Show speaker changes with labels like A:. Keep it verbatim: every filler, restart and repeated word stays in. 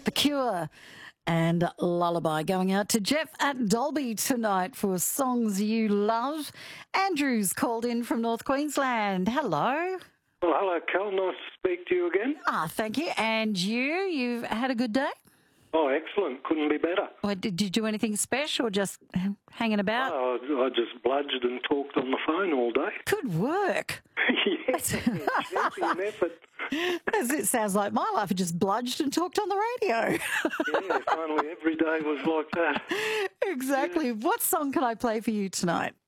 A: The Cure and Lullaby going out to Jeff at Dolby tonight for Songs You Love. Andrew's called in from North Queensland. Hello.
B: Well, hello, Cal. Nice to speak to you again.
A: Ah, thank you. And you? You've had a good day?
B: Oh, excellent. Couldn't be better.
A: Well, did you do anything special or just hanging about?
B: Oh, I, I just bludgered and talked on the phone all day.
A: Good work.
B: Yes, champion effort.
A: As it sounds like my life, I just bludged and talked on the radio.
B: Yeah, finally every day was like that.
A: Exactly.
B: Yeah.
A: What song can I play for you tonight?